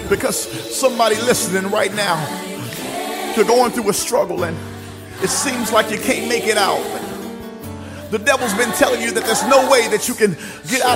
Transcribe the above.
Because somebody listening right now, you're going through a struggle and it seems like you can't make it out. The devil's been telling you that there's no way that you can get out